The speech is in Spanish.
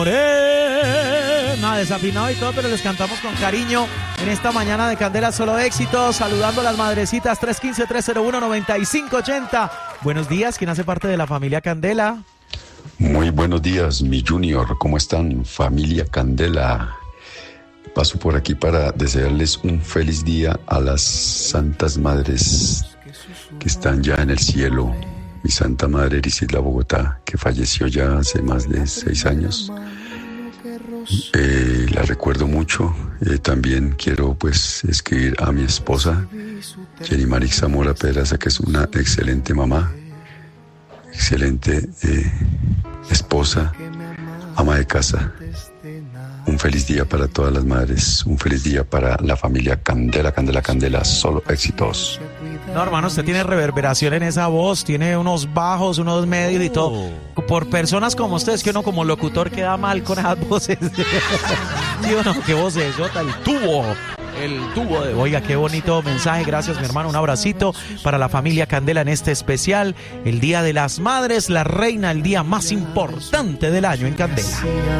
Nada, desafinado y todo, pero les cantamos con cariño en esta mañana de Candela Solo Éxitos, saludando a las madrecitas. 315-301-9580. Buenos días, ¿quién hace parte de la familia Candela? Muy buenos días, mi Junior, ¿cómo están? Familia Candela. Paso por aquí para desearles un feliz día a las santas madres que están ya en el cielo. Mi Santa Madre Ericidla Bogotá, que falleció ya hace más de 6 años. La recuerdo mucho. También quiero pues escribir a mi esposa, Jenny Marix Zamora Pedraza, que es una excelente mamá, excelente esposa, ama de casa. Un feliz día para todas las madres, un feliz día para la familia Candela, Candela, Candela, solo éxitos. No, hermano, usted tiene reverberación en esa voz, tiene unos bajos, unos medios y todo. Por personas como ustedes, que uno como locutor queda mal con esas voces. ¿Sí o no? ¿Qué voz es? El tubo de... Oiga, qué bonito mensaje, gracias mi hermano, un abracito para la familia Candela en este especial, el Día de las Madres, la reina, el día más importante del año en Candela.